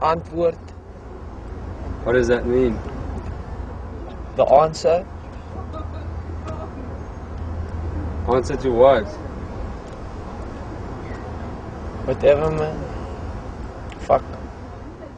antwoord. What does that mean? The answer. Answer to what? Whatever, man.